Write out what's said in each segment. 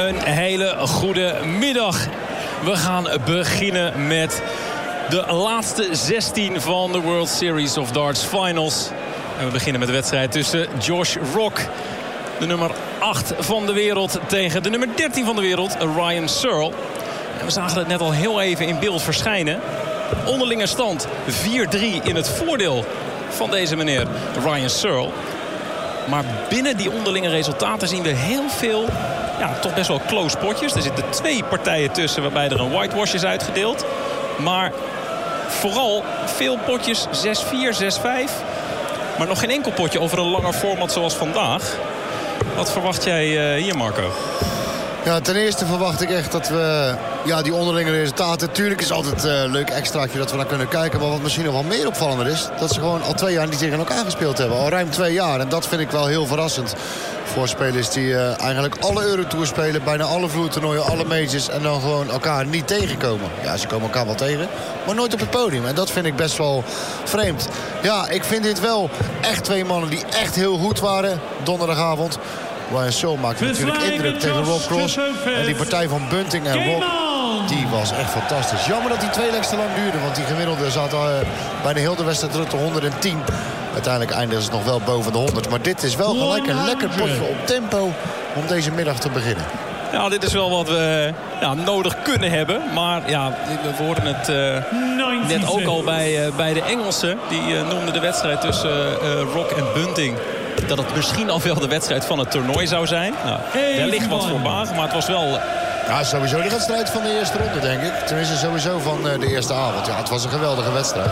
Een hele goede middag. We gaan beginnen met de laatste 16 van de World Series of Darts Finals. En we beginnen met de wedstrijd tussen Josh Rock, de nummer 8 van de wereld, tegen de nummer 13 van de wereld, Ryan Searle. En we zagen het net al heel even in beeld verschijnen. Onderlinge stand 4-3 in het voordeel van deze meneer Ryan Searle. Maar binnen die onderlinge resultaten zien we heel veel, toch best wel close potjes. Er zitten 2 partijen tussen waarbij er een whitewash is uitgedeeld. Maar vooral veel potjes 6-4, 6-5. Maar nog geen enkel potje over een langer format zoals vandaag. Wat verwacht jij hier, Marco? Ja, ten eerste verwacht ik echt dat we die onderlinge resultaten... Tuurlijk is het altijd een leuk extraatje dat we naar kunnen kijken. Maar wat misschien nog wel meer opvallender is... dat ze gewoon al 2 jaar niet tegen elkaar gespeeld hebben. Al ruim 2 jaar. En dat vind ik wel heel verrassend. Voor spelers die eigenlijk alle Eurotours spelen. Bijna alle vloertoernooien, alle majors. En dan gewoon elkaar niet tegenkomen. Ja, ze komen elkaar wel tegen. Maar nooit op het podium. En dat vind ik best wel vreemd. Ja, ik vind dit wel echt 2 mannen die echt heel goed waren donderdagavond. Ryan Searle maakte natuurlijk indruk tegen Rob Cross. En die partij van Bunting en Rock, die was echt fantastisch. Jammer dat die 2 legs te lang duurden. Want die gemiddelde zat bijna heel de wedstrijd terug tot 110. Uiteindelijk eindigde ze nog wel boven de 100. Maar dit is wel gelijk een lekker potje op tempo om deze middag te beginnen. Ja, dit is wel wat we nodig kunnen hebben. Maar we hoorden het net ook al bij de Engelsen. Die noemden de wedstrijd tussen Rock en Bunting dat het misschien al wel de wedstrijd van het toernooi zou zijn. Nou, daar ligt wat voorbij, maar het was wel... Ja, sowieso de wedstrijd van de eerste ronde, denk ik. Tenminste, sowieso van de eerste avond. Ja, het was een geweldige wedstrijd.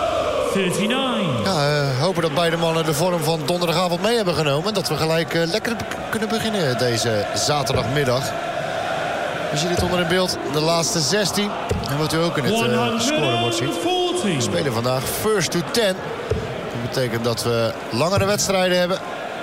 39. Ja, hopen dat beide mannen de vorm van donderdagavond mee hebben genomen. En dat we gelijk lekker kunnen beginnen deze zaterdagmiddag. We zien dit onder in beeld. De laatste 16. En wat u ook in het scorebord ziet. We spelen vandaag first to 10. Dat betekent dat we langere wedstrijden hebben.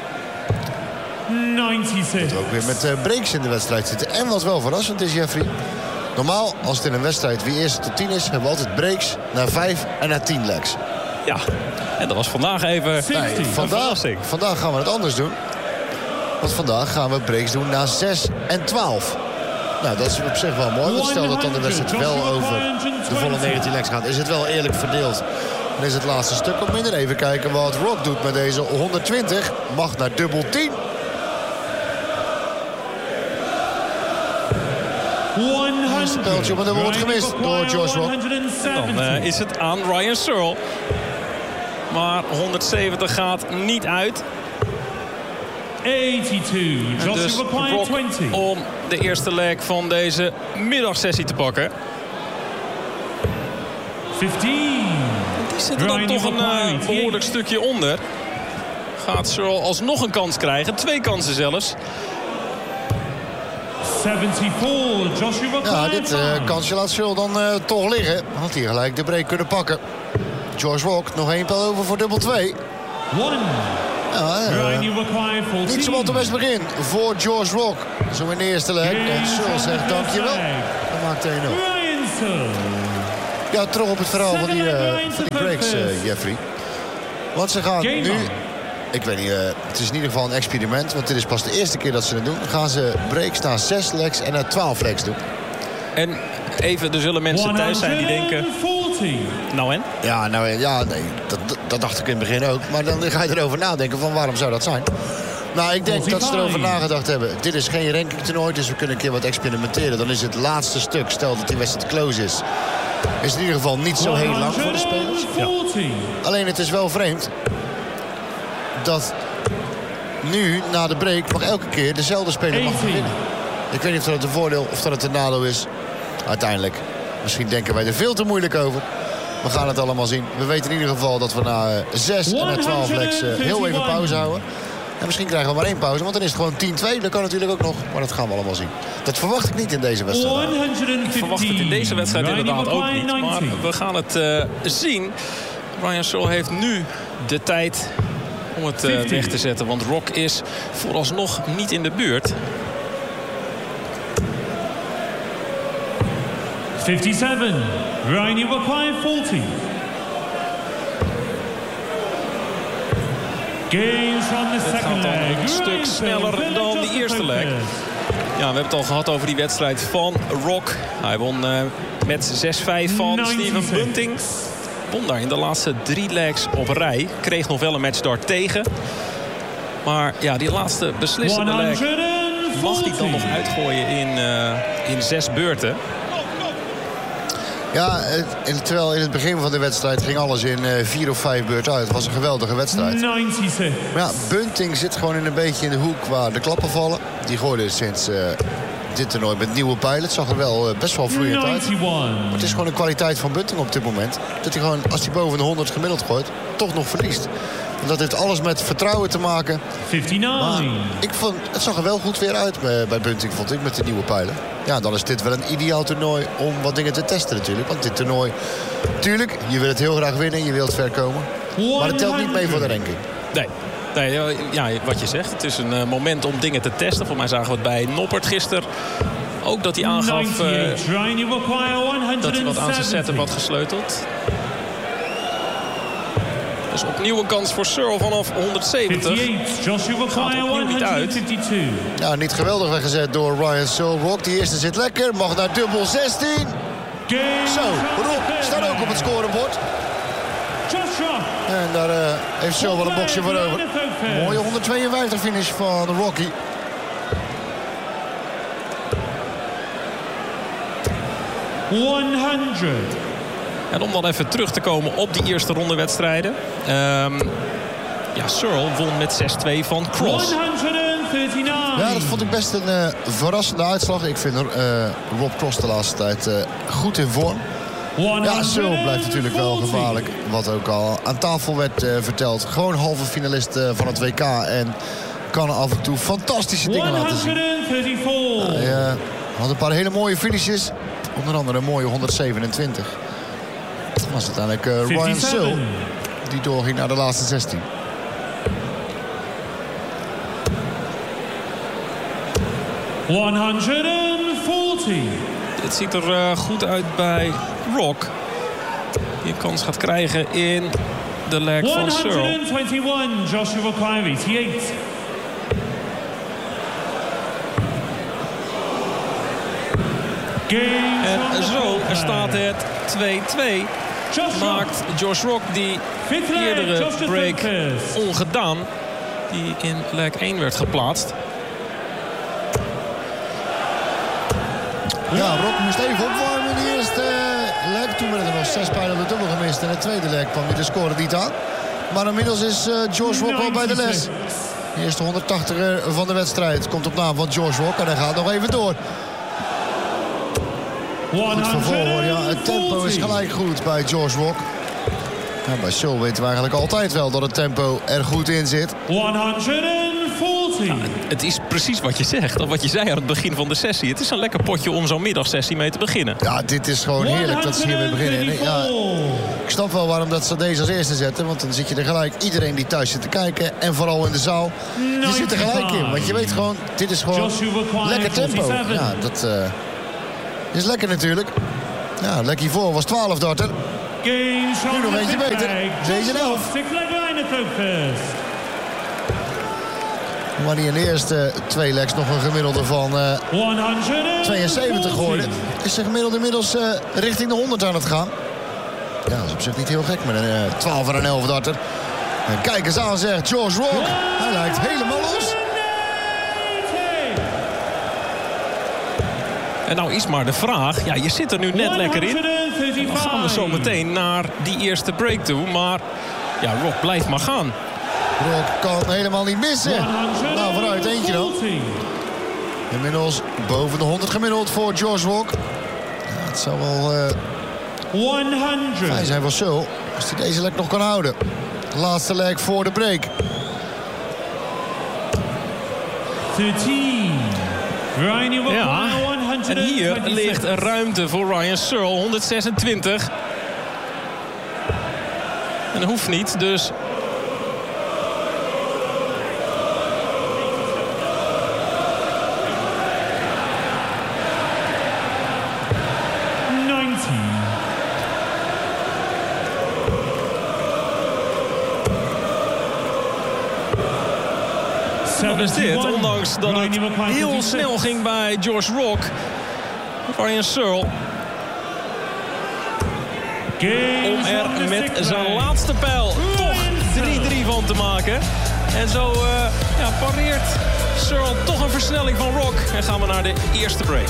96. Dat we ook weer met breaks in de wedstrijd zitten. En wat wel verrassend is, Jeffrey. Normaal, als het in een wedstrijd wie eerste tot 10 is... hebben we altijd breaks naar 5 en naar 10 legs. Ja, en dat was vandaag even... Nee, vandaag gaan we het anders doen. Want vandaag gaan we breaks doen naar 6 en 12. Nou, dat is op zich wel mooi. Want stel dat dan de wedstrijd wel over de volle 19 legs gaat... is het wel eerlijk verdeeld. Dan is het laatste stuk op minder. Even kijken wat Rock doet met deze 120. Mag naar dubbel 10. Een speltje op een dubbel wordt gemist door Josh Rock. Dan is het aan Ryan Searle. Maar 170 gaat niet uit. 82. En dus Rock om de eerste leg van deze middagsessie te pakken. 15. Die zit er dan toch een behoorlijk stukje onder. Gaat Searle alsnog een kans krijgen. 2 kansen zelfs. 74. Joshua Ja, dit kansje laat Searle dan toch liggen. Had hij gelijk de break kunnen pakken. George Rock, nog 1 pijl over voor dubbel 2. 1. Niet zo te best begin voor George Rock. Zo in de eerste leg. En Searle zegt dankjewel. Dat maakt 1-0. Ja, terug op het verhaal van die breaks, Jeffrey. Want ze gaan nu... Ik weet niet, het is in ieder geval een experiment. Want dit is pas de eerste keer dat ze het doen. Dan gaan ze breaks naar 6 legs en naar 12 legs doen. En even, er zullen mensen thuis zijn die denken... Nou en? Ja, nee, dat dacht ik in het begin ook. Maar dan ga je erover nadenken van waarom zou dat zijn. Nou, ik denk dat ze erover nagedacht hebben. Dit is geen rankingtoernooi, dus we kunnen een keer wat experimenteren. Dan is het laatste stuk, stel dat die wedstrijd close is... is in ieder geval niet zo heel lang voor de spelers. Ja. Alleen het is wel vreemd... dat nu, na de break, nog elke keer dezelfde speler mag winnen. Ik weet niet of dat een voordeel of dat het een nadeel is. Uiteindelijk. Misschien denken wij er veel te moeilijk over. We gaan het allemaal zien. We weten in ieder geval dat we na 6 en na 12 legs heel even pauze houden. En misschien krijgen we maar 1 pauze, want dan is het gewoon 10-2. Dat kan natuurlijk ook nog, maar dat gaan we allemaal zien. Dat verwacht ik niet in deze wedstrijd. Ik verwacht het in deze wedstrijd inderdaad ook niet. Maar we gaan het zien. Ryan Searle heeft nu de tijd om het weg te zetten. Want Rock is vooralsnog niet in de buurt. 57. Ryan Iwakai 40. Games from the second leg. Een stuk sneller dan de eerste leg. Ja, we hebben het al gehad over die wedstrijd van Rock. Hij won met 6-5 van Steven Bunting. Won daar in de laatste 3 legs op rij. Kreeg nog wel een matchstart tegen. Maar ja, die laatste beslissende leg mag hij dan nog uitgooien in 6 beurten. Ja, terwijl in het begin van de wedstrijd ging alles in 4 of 5 beurten uit. Het was een geweldige wedstrijd. 96. Maar ja, Bunting zit gewoon in een beetje in de hoek waar de klappen vallen. Die gooide sinds dit toernooi met nieuwe pijlen. Het zag er wel best wel vloeiend uit. 91. Maar het is gewoon een kwaliteit van Bunting op dit moment. Dat hij gewoon, als hij boven de 100 gemiddeld gooit, toch nog verliest. En dat heeft alles met vertrouwen te maken. 59. Maar het zag er wel goed weer uit bij Bunting, vond ik, met de nieuwe pijlen. Ja, dan is dit wel een ideaal toernooi om wat dingen te testen natuurlijk. Want dit toernooi, tuurlijk, je wil het heel graag winnen, je wilt ver komen. Maar het telt niet mee voor de ranking. Nee, ja, wat je zegt, het is een moment om dingen te testen. Voor mij zagen we het bij Noppert gisteren. Ook dat hij aangaf dat hij wat aan zijn setup had gesleuteld. Dus opnieuw een kans voor Searle vanaf 170. 58. Joshua Kaya opnieuw niet uit. 152. Ja, niet geweldig weggezet door Ryan Searle. Rock, die eerste zit lekker, mag naar dubbel 16. Zo, Rock staat ook op het scorebord. En daar heeft Searle wel een boxje voor over. Mooie 152 finish van Rocky. En om dan even terug te komen op die eerste ronde wedstrijden. Searle won met 6-2 van Cross. 139. Ja, dat vond ik best een verrassende uitslag. Ik vind Rob Cross de laatste tijd goed in vorm. Ja, Searle blijft natuurlijk wel gevaarlijk. Wat ook al aan tafel werd verteld. Gewoon halve finalist van het WK. En kan af en toe fantastische dingen laten zien. 134. Hij had een paar hele mooie finishes. Onder andere een mooie 127. Dat was uiteindelijk Ryan Searle die doorging naar de laatste 16. Dit ziet er goed uit bij Rock. Die een kans gaat krijgen in de leg van Searle. 121. Joshua Kaya 88. En zo staat het 2-2. Maakt Josh Rock die eerdere break ongedaan. Die in leg 1 werd geplaatst. Ja, Rock moest even opwarmen in de eerste leg. Toen werden er nog 6 pijlen op de dubbel gemist. En de tweede leg kwam hij de score niet aan. Maar inmiddels is Josh Rock al bij de les. De eerste 180er van de wedstrijd komt op naam van Josh Rock. En hij gaat nog even door. Goed vervolgen. Ja, het tempo is gelijk goed bij Josh Rock. Ja, bij Searle weten we eigenlijk altijd wel dat het tempo er goed in zit. 140. Ja, het is precies wat je zegt. Of wat je zei aan het begin van de sessie. Het is een lekker potje om zo'n middagsessie mee te beginnen. Ja, dit is gewoon heerlijk dat ze hiermee beginnen. En, ja, ik snap wel waarom dat ze deze als eerste zetten. Want dan zit je er gelijk. Iedereen die thuis zit te kijken. En vooral in de zaal. Die zit er gelijk in. Want je weet gewoon, dit is gewoon lekker tempo. Ja, dat is lekker natuurlijk. Ja, lek hiervoor was 12 darter. Nu nog eentje beter. Deze 11. Maar die in de eerste 2 legs nog een gemiddelde van 72 gooide. Is de gemiddelde inmiddels richting de 100 aan het gaan. Ja, dat is op zich niet heel gek met een 12 en een 11 darter. En kijk eens aan, zegt Josh Rock. Hij lijkt helemaal los. En nou is maar de vraag. Ja, je zit er nu net lekker in. Dan gaan we zo meteen naar die eerste break toe. Maar ja, Rock blijft maar gaan. Rock kan helemaal niet missen. Nou, vooruit, eentje dan. Inmiddels boven de 100 gemiddeld voor Josh Rock. Ja, het zou wel fijn zijn voor Searle als hij deze leg nog kan houden. Laatste leg voor de break. 13. Ja, en hier ligt ruimte voor Ryan Searle. 126. En dat hoeft niet, dus... Wat is dit? Ondanks dat het Ryan Iwakaivi heel 26. snel ging bij George Rock. Ryan Searle om er met zijn laatste pijl toch 3-3 van te maken. En zo pareert Searle toch een versnelling van Rock. En gaan we naar de eerste break.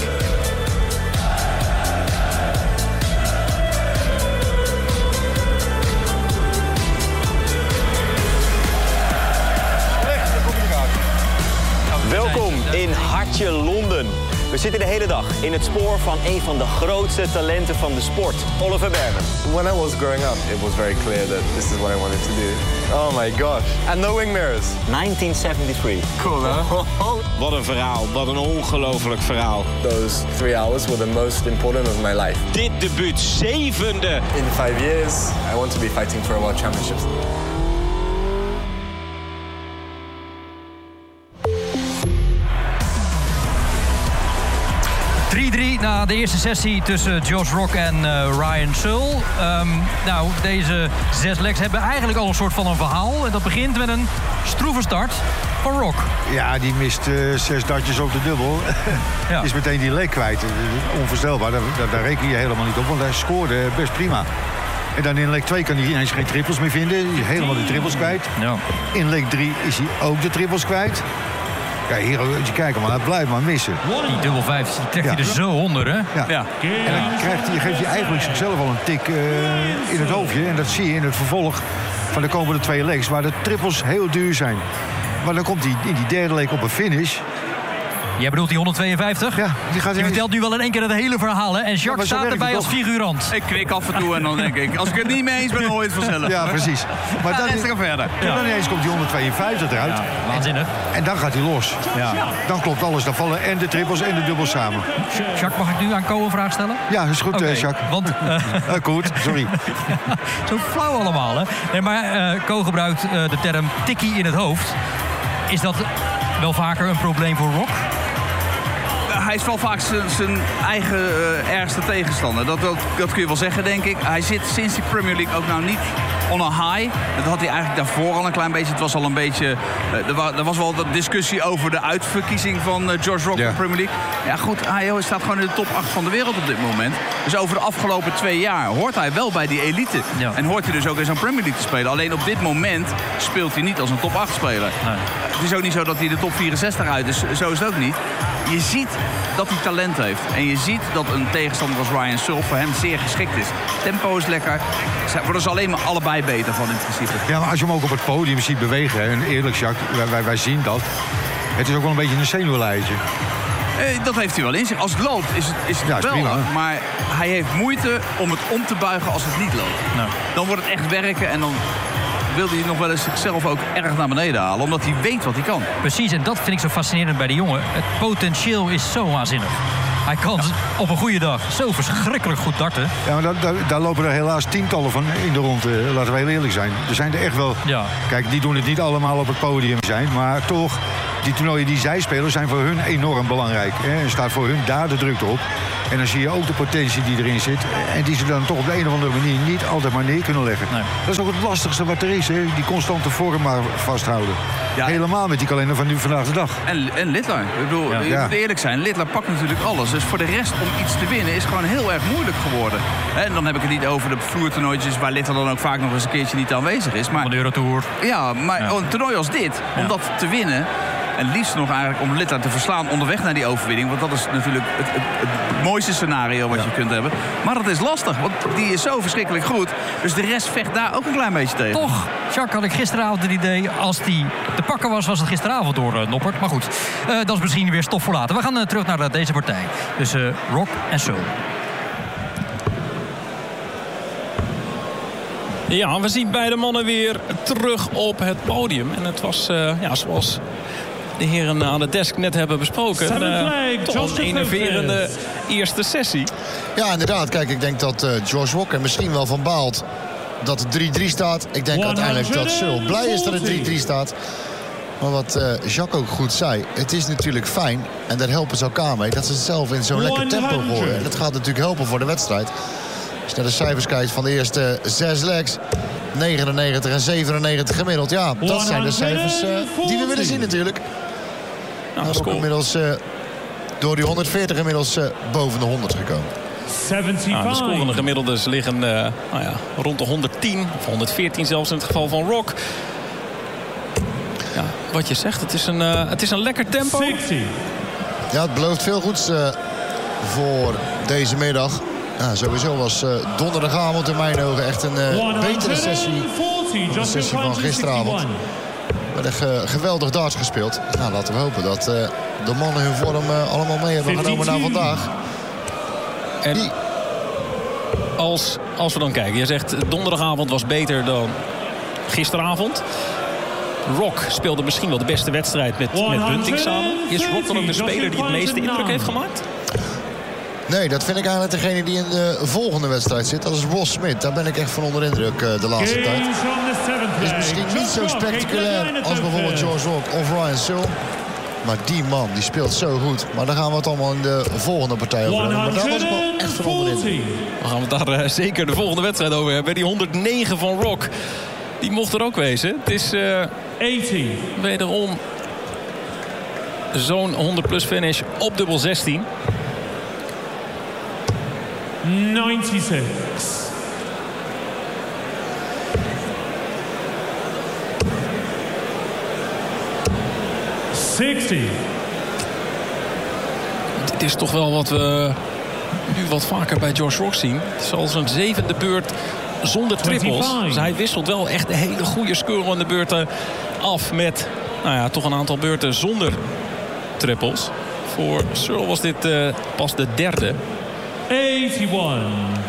Welkom in hartje Londen. We zitten de hele dag in het spoor van een van de grootste talenten van de sport, Oliver Bearman. When I was growing up, it was very clear that this is what I wanted to do. Oh my gosh. And no wing mirrors. 1973. Cool, huh? Wat een verhaal, wat een ongelooflijk verhaal. Those 3 hours were the most important of my life. Dit debuut, 7e. In 5 years, I want to be fighting for a world championships. Na de eerste sessie tussen Josh Rock en Ryan Searle. Deze 6 legs hebben eigenlijk al een soort van een verhaal. En dat begint met een stroeve start van Rock. Ja, die mist 6 dartjes op de dubbel. Ja. Is meteen die leg kwijt. Onvoorstelbaar, daar reken je helemaal niet op. Want hij scoorde best prima. En dan in leg 2 kan hij ineens geen trippels meer vinden. Hij is helemaal de trippels kwijt. Ja. In leg 3 is hij ook de trippels kwijt. Ja, hier moet je kijken, maar hij blijft maar missen. Die dubbel 5 trekt hij er zo onder, hè? Ja. En dan geeft hij eigenlijk zichzelf al een tik in het hoofdje. En dat zie je in het vervolg van de komende 2 legs, waar de trippels heel duur zijn. Maar dan komt hij in die derde leg op een finish. Jij bedoelt die 152? Ja, die gaat Je vertelt nu wel in één keer het hele verhaal, hè? En Jacques zo staat werkt erbij het als toch? figurant. Ik knik af en toe en dan denk ik, als ik het niet mee eens ben, dan hoor je het vanzelf. Ja, precies. Maar Dan is er verder. En dan ineens komt die 152 eruit. Ja, waanzinnig. En dan gaat hij los. Ja. Dan klopt alles. Dan vallen en de trippels en de dubbels samen. Jacques, mag ik nu aan Ko een vraag stellen? Ja, is goed, Oké, Jacques. Want Goed, sorry. zo flauw allemaal, hè? Nee, maar Ko gebruikt de term tikkie in het hoofd. Is dat wel vaker een probleem voor Rock? Hij is wel vaak zijn eigen ergste tegenstander. Dat kun je wel zeggen, denk ik. Hij zit sinds die Premier League ook nou niet on a high. Dat had hij eigenlijk daarvoor al een klein beetje. Het was al een beetje... er was wel wat discussie over de uitverkiezing van George Rock in de Premier League. Ja goed, hij staat gewoon in de top 8 van de wereld op dit moment. Dus over de afgelopen 2 jaar hoort hij wel bij die elite. Ja. En hoort hij dus ook in zo'n Premier League te spelen. Alleen op dit moment speelt hij niet als een top 8 speler. Nee. Het is ook niet zo dat hij de top 64 uit is. Zo is het ook niet. Je ziet dat hij talent heeft. En je ziet dat een tegenstander als Ryan Searle voor hem zeer geschikt is. Tempo is lekker. Ze worden ze alleen maar allebei beter van in principe. Ja, maar als je hem ook op het podium ziet bewegen, hè, en eerlijk, Jacques, wij zien dat. Het is ook wel een beetje een zenuwlijstje. Dat heeft hij wel in zich. Als het loopt is het Ja, is wel. prima. Maar hij heeft moeite om het om te buigen als het niet loopt. Nou. Dan wordt het echt werken en dan wil hij nog wel eens zichzelf ook erg naar beneden halen. Omdat hij weet wat hij kan. Precies, en dat vind ik zo fascinerend bij die jongen. Het potentieel is zo waanzinnig. Hij kan op een goede dag zo verschrikkelijk goed darten. Ja, maar daar lopen er helaas tientallen van in de ronde. Laten we heel eerlijk zijn. Er zijn er echt wel... Ja. Kijk, die doen het niet allemaal op het podium zijn. Maar toch, die toernooien die zij spelen zijn voor hun enorm belangrijk. Hè. Er staat voor hun daar de drukte op. En dan zie je ook de potentie die erin zit. En die ze dan toch op de een of andere manier niet altijd maar neer kunnen leggen. Nee. Dat is ook het lastigste wat er is. Hè. Die constante vorm maar vasthouden. Ja. Helemaal met die kalender van nu vandaag de dag. En Littler. Ik bedoel, je Ja. moet eerlijk zijn. Littler pakt natuurlijk alles. Dus voor de rest om iets te winnen is gewoon heel erg moeilijk geworden. En dan heb ik het niet over de vloertoernooitjes waar Littler dan ook vaak nog eens een keertje niet aanwezig is. Maar Van de Eurotour. ja, maar een toernooi als dit, om dat te winnen. En liefst nog eigenlijk om Littler te verslaan onderweg naar die overwinning. Want dat is natuurlijk het mooiste scenario wat je kunt hebben. Maar dat is lastig, want die is zo verschrikkelijk goed. Dus de rest vecht daar ook een klein beetje tegen. Toch, Jacques, had ik gisteravond het idee... als die te pakken was het gisteravond door Noppert. Maar goed, dat is misschien weer stof voor later. We gaan terug naar deze partij. Dus Rock en Searle. Ja, we zien beide mannen weer terug op het podium. En het was, zoals de heren aan de desk net hebben besproken... toch een enerverende eerste sessie. Ja, inderdaad. Kijk, ik denk dat George Rock er misschien wel van baalt dat het 3-3 staat. Ik denk uiteindelijk dat Searle blij is dat het 3-3 staat. Maar wat Jacques ook goed zei, het is natuurlijk fijn, en daar helpen ze elkaar mee, dat ze het zelf in zo'n lekker tempo gooien. En dat gaat natuurlijk helpen voor de wedstrijd. Als je naar de cijfers kijkt van de eerste 6 legs, 99 en 97 gemiddeld. Ja, dat zijn de cijfers die we willen zien natuurlijk. Nou, Ook inmiddels door die 140 inmiddels boven de 100 gekomen. 75. de scorende gemiddeldes liggen rond de 110 of 114 zelfs in het geval van Rock. Ja, wat je zegt, het is een lekker tempo. 60. Ja, het belooft veel goeds voor deze middag. Ja, sowieso was donderdagavond in mijn ogen echt een betere sessie dan de sessie van gisteravond. Er werd geweldig darts gespeeld. Nou, laten we hopen dat de mannen hun vorm allemaal mee hebben genomen naar vandaag. En als we dan kijken, je zegt donderdagavond was beter dan gisteravond. Rock speelde misschien wel de beste wedstrijd met Bunting samen. Is Rock dan ook de speler die het meeste indruk heeft gemaakt? Nee, dat vind ik eigenlijk degene die in de volgende wedstrijd zit. Dat is Ross Smith. Daar ben ik echt van onder indruk de laatste tijd. Is misschien niet zo spectaculair als bijvoorbeeld George Rock of Ryan Searle. Maar die man, die speelt zo goed. Maar daar gaan we het allemaal in de volgende partij over hebben. Maar daar was ik wel echt van onder indruk. Dan gaan we het daar zeker de volgende wedstrijd over hebben. Die 109 van Rock, die mocht er ook wezen. Het is 80. wederom zo'n 100-plus finish op dubbel 16. 96. Dit is toch wel wat we nu wat vaker bij George Rock zien. Het is al zijn 7e beurt zonder trippels. Dus hij wisselt wel echt de hele goede scorende beurten af met toch een aantal beurten zonder trippels. Voor Searle was dit pas de 3e. 81.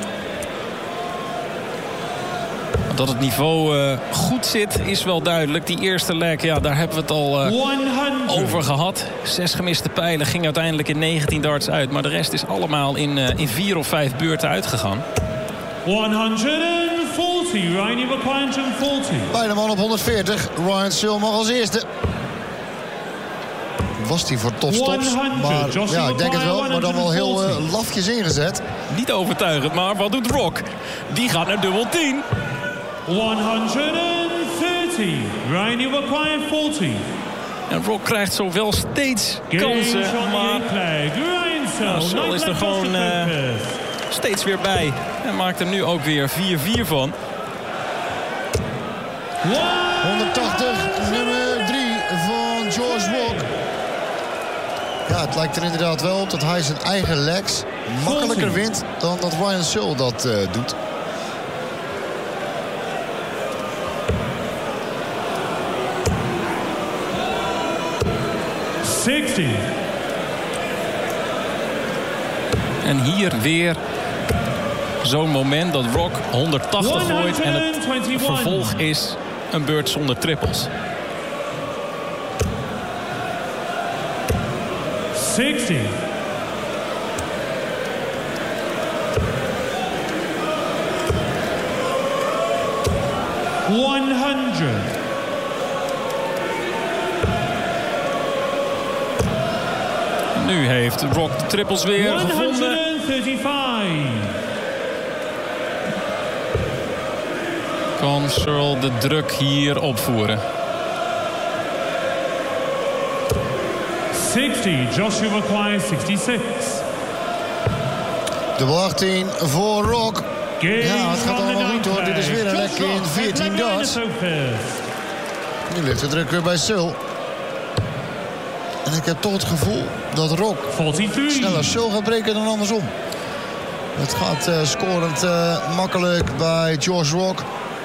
Dat het niveau goed zit is wel duidelijk. Die eerste leg, daar hebben we het al over gehad. 6 gemiste pijlen, ging uiteindelijk in 19 darts uit. Maar de rest is allemaal in 4 of 5 beurten uitgegaan. 140. Ryan McQuine 140. Beide man op 140. Ryan Searle mag als eerste. Was hij voor topstops? Maar ja, ik denk het wel. Maar dan wel heel lafjes ingezet. Niet overtuigend, maar wat doet Rock? Die gaat naar dubbel 10. 130. Ryan McQuine 40. En Rock krijgt zo wel steeds kansen. Maar Searle is er gewoon steeds weer bij. En maakt er nu ook weer 4-4 van. 180, nummer 3 van George Rock. Ja, het lijkt er inderdaad wel op dat hij zijn eigen legs makkelijker wint dan dat Ryan Searle dat doet. En hier weer zo'n moment dat Rock 180 gooit en het vervolg is een beurt zonder trippels. 60. Nu heeft Rock de trippels weer gevonden. 135. Kan Searle de druk hier opvoeren. 60. Joshua McQuire 66. Dubbel 18 voor Rock. Ja, het gaat allemaal goed hoor. Dit is weer een lek in 14 darts. Nu ligt de druk weer bij Searle. En ik heb toch het gevoel dat Rock 43. sneller Searle gaat breken dan andersom. Het gaat scorend makkelijk bij George Rock.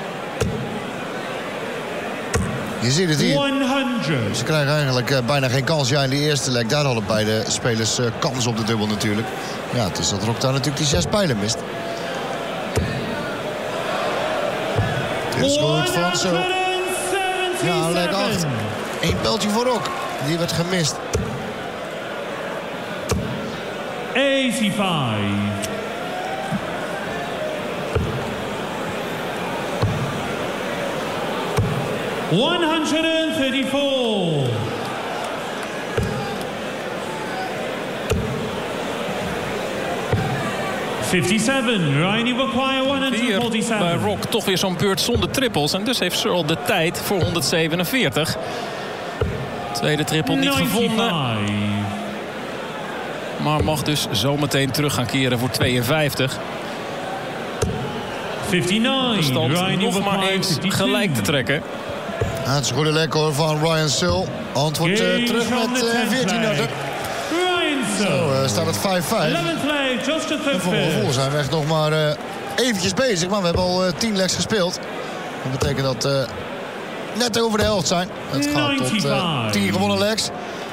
Je ziet het hier. 100. Ze krijgen eigenlijk bijna geen kans. Ja, in die eerste leg, daar hadden beide spelers kans op de dubbel natuurlijk. Ja, het is dat Rock daar natuurlijk die 6 pijlen mist. Dit is goed van Searle. Ja, leg 8. 1 pijltje voor Rock. Die werd gemist. 85. $134. 57. Ryan, you require Hier 147. bij Rock toch weer zo'n beurt zonder trippels. En dus heeft Searle de tijd voor 147. Tweede trippel niet gevonden. 95. Maar mag dus zometeen terug gaan keren voor 52. 59. De stand Ryan, you nog maar require eens 52. gelijk te trekken. Ja, het is een goede lek hoor van Ryan Searle. Antwoord terug met 14 nutter. Ryan Searle. Zo staat het 5-5. 11th leg, just a En voor mijn gevoel zijn we echt nog maar eventjes bezig. Maar we hebben al 10 legs gespeeld. Dat betekent dat we net over de helft zijn. Het gaat tot 10 gewonnen legs.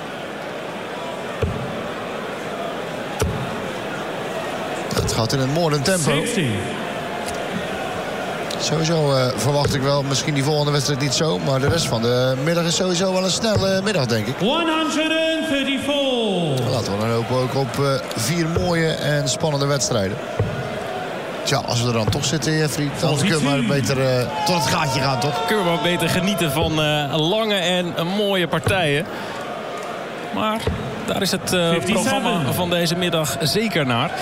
Het gaat in een moordend tempo. 60. Sowieso verwacht ik wel, misschien die volgende wedstrijd niet zo. Maar de rest van de middag is sowieso wel een snelle middag, denk ik. 134. Laten we dan hopen ook op 4 mooie en spannende wedstrijden. Tja, als we er dan toch zitten, Jeffrey, dan kunnen we maar beter tot het gaatje gaan, toch? Kunnen we maar beter genieten van lange en mooie partijen. Maar daar is het programma van deze middag zeker naar.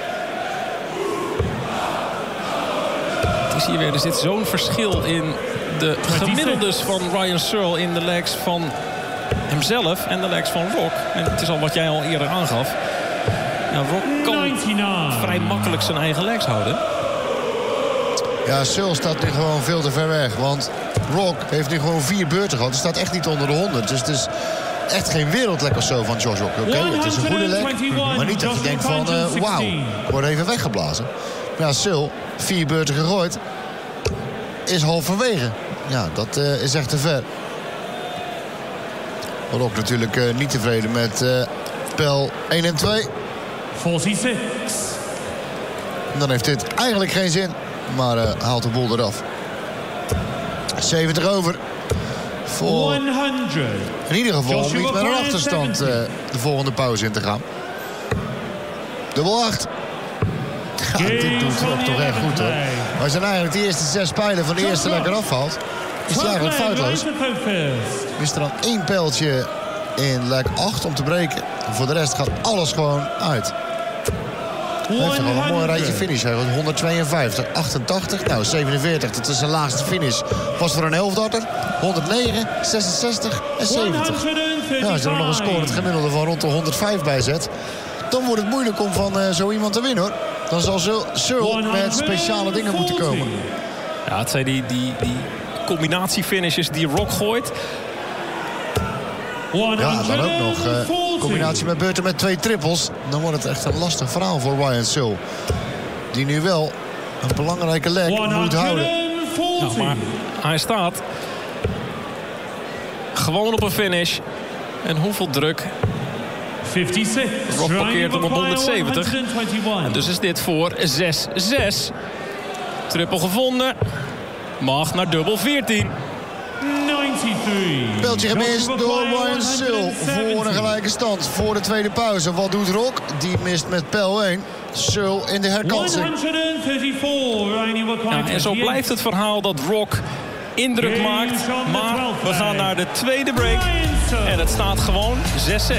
Het is hier weer, er zit zo'n verschil in de gemiddeldes van Ryan Searle in de legs van hemzelf en de legs van Rock. En het is al wat jij al eerder aangaf. Ja, Rock kan 99. vrij makkelijk zijn eigen legs houden. Ja, Searle staat nu gewoon veel te ver weg. Want Rock heeft nu gewoon 4 beurten gehad. Hij staat echt niet onder de 100. Dus het is echt geen wereldlek of zo van Josh Rock. Oké, het is een goede lek. Maar niet dat je denkt van, wauw, ik word even weggeblazen. Ja, Searle, 4 beurten gegooid. Is halverwege. Ja, dat is echt te ver. Rock natuurlijk niet tevreden met spel 1 en 2. 46. Dan heeft dit eigenlijk geen zin. Maar haalt de boel eraf. 70 over. Voor 100. in ieder geval om niet met een achterstand de volgende pauze in te gaan. Dubbel 8. Ja, dit doet Rock toch echt goed hoor. Als je dan eigenlijk de eerste 6 pijlen van de eerste lekker afvalt, is hij eigenlijk foutloos. Is er dan 1 pijltje in lek 8 om te breken. En voor de rest gaat alles gewoon uit. Hij heeft toch wel een mooi rijtje finish. Hij gaat 152, 88, nou 47. Dat is zijn laagste finish. Was voor een 11-darter. 109, 66 en 70. Ja, als je er nog een score het gemiddelde van rond de 105 bij zet, dan wordt het moeilijk om van zo iemand te winnen hoor. Dan zal Searle met speciale dingen moeten komen. Ja, het zijn die combinatiefinishes die Rock gooit. Ja, dan ook nog combinatie met beurten met 2 trippels. Dan wordt het echt een lastig verhaal voor Ryan Searle. Die nu wel een belangrijke leg moet houden. Nou, maar hij staat gewoon op een finish. En hoeveel druk? 56. Rock parkeert hem op 170. En dus is dit voor 6-6. Trippel gevonden. Mag naar dubbel 14. 93. Beltje gemist door Ryan Searle voor een gelijke stand. Voor de tweede pauze. Wat doet Rock? Die mist met pijl 1. Searle in de herkansing. 134. Ja, en zo blijft het verhaal dat Rock indruk maakt. Maar we gaan naar de tweede break. En het staat gewoon 6-6.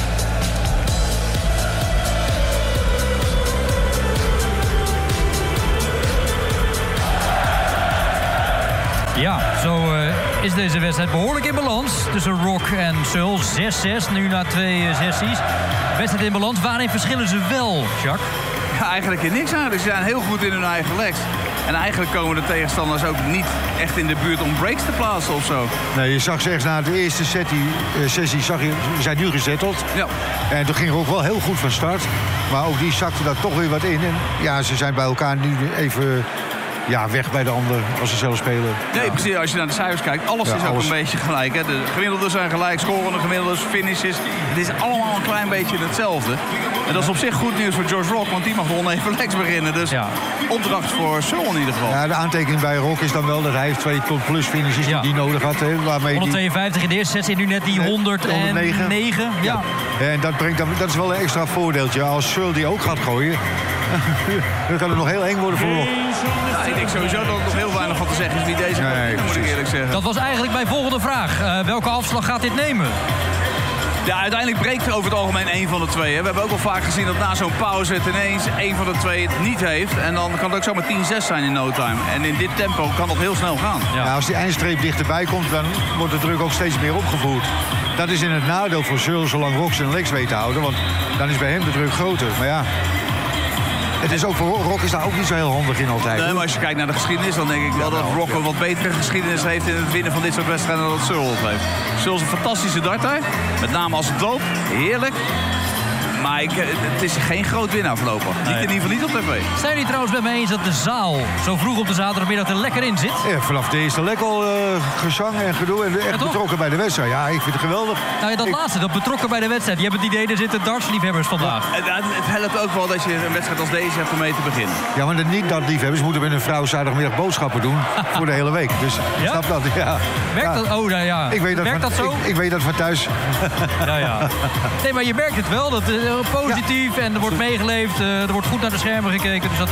Ja, zo is deze wedstrijd behoorlijk in balans tussen Rock en Searle. 6-6, nu na 2 sessies. Wedstrijd in balans, waarin verschillen ze wel, Jacques? Ja, eigenlijk in niks aan. Ze zijn heel goed in hun eigen legs. En eigenlijk komen de tegenstanders ook niet echt in de buurt om breaks te plaatsen of zo. Nee, je zag ze echt na de eerste sessie zag je, ze zijn nu gezetteld. Ja. En toen ging ook wel heel goed van start. Maar ook die zakte daar toch weer wat in. En ja, ze zijn bij elkaar nu even weg bij de ander als ze zelf spelen. Nee, precies. Als je naar de cijfers kijkt, alles is ook een beetje gelijk. Hè. De gemiddelden zijn gelijk, scorende gemiddeldes, finishes. Het is allemaal een klein beetje hetzelfde. En dat is op zich goed nieuws voor Josh Rock, want die mag oneven legs beginnen. Dus opdracht voor Searle in ieder geval. Ja, de aantekening bij Rock is dan wel dat hij heeft 2 tot plus finishes die hij nodig had. Hè, waarmee 152 in de eerste sessie, nu net die 109. Ja. En dat is wel een extra voordeeltje. Als Searle die ook gaat gooien, dan kan het nog heel eng worden voor Rock. Ja, ik denk sowieso dat er nog heel weinig van te zeggen is wie deze moet ik eerlijk zeggen. Dat was eigenlijk mijn volgende vraag. Welke afslag gaat dit nemen? Ja, uiteindelijk breekt over het algemeen één van de twee. Hè. We hebben ook al vaak gezien dat na zo'n pauze het ineens één van de twee het niet heeft. En dan kan het ook zomaar 10-6 zijn in no time. En in dit tempo kan dat heel snel gaan. Ja, als die eindstreep dichterbij komt, dan wordt de druk ook steeds meer opgevoerd. Dat is in het nadeel voor Searle, zolang Rock zijn legs weet te houden. Want dan is bij hem de druk groter. Maar ja, het is ook voor Rock is daar ook niet zo heel handig in altijd. Nee, maar als je kijkt naar de geschiedenis, dan denk ik wel dat Rock een wat betere geschiedenis heeft in het winnen van dit soort wedstrijden dan dat Searle het heeft. Searle is een fantastische darter. Met name als het loopt. Heerlijk. Maar het is geen groot winnaar voorlopig. Nee. Niet in ieder geval niet op tv. Zijn jullie trouwens met me eens dat de zaal zo vroeg op de zaterdagmiddag er lekker in zit? Ja, vanaf de eerste lek al gezang en gedoe en echt betrokken bij de wedstrijd. Ja, ik vind het geweldig. Nou ja, dat laatste, dat betrokken bij de wedstrijd. Je hebt het idee, er zitten dartsliefhebbers vandaag. Het helpt ook wel dat je een wedstrijd als deze hebt om mee te beginnen. Ja, maar de niet-dartliefhebbers moeten met hun vrouw zaterdagmiddag boodschappen doen voor de hele week. Dus ja? snap dat? Ja. Werkt dat? Oh, nou ja. Werkt dat zo? Ik weet dat van thuis. Ja. Nee, maar je merkt het wel. Dat positief en er wordt meegeleefd. Er wordt goed naar de schermen gekeken. Dus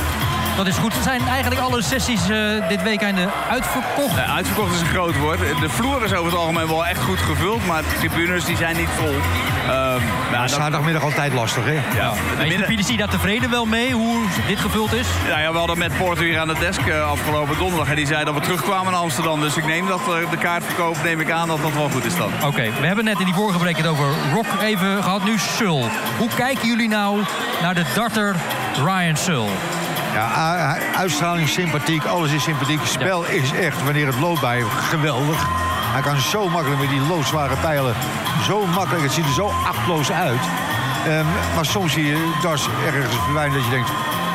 dat is goed. Zijn eigenlijk alle sessies dit weekend uitverkocht? Ja, uitverkocht is een groot woord. De vloer is over het algemeen wel echt goed gevuld. Maar de tribunes die zijn niet vol. Zaterdagmiddag altijd lastig, hè? Ja. Is de PDC daar tevreden wel mee, hoe dit gevuld is? Ja, we hadden met Porter hier aan de desk afgelopen donderdag. En die zei dat we terugkwamen naar Amsterdam. Dus ik neem dat de kaartverkoop, neem ik aan dat dat wel goed is dan. Oké, we hebben net in die vorige break het over Rock even gehad. Nu Searle. Hoe kijken jullie nou naar de darter Ryan Searle? Ja, uitstraling, sympathiek, alles is sympathiek. Het spel is echt, wanneer het loopt bij hem, geweldig. Hij kan zo makkelijk met die loodzware pijlen. Zo makkelijk, het ziet er zo achtloos uit. Maar soms zie je darts ergens verdwijnen dat je denkt...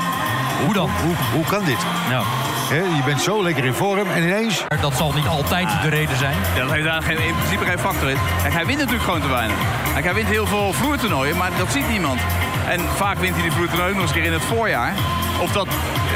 Hoe dan? Hoe kan dit? Ja. Je bent zo lekker in vorm en ineens... Dat zal niet altijd de reden zijn. Ja, dat heeft daar in principe geen factor in. Kijk, hij wint natuurlijk gewoon te weinig. Kijk, hij wint heel veel vloertoernooien, maar dat ziet niemand. En vaak wint hij die vloertoernooi nog eens een keer in het voorjaar. Of dat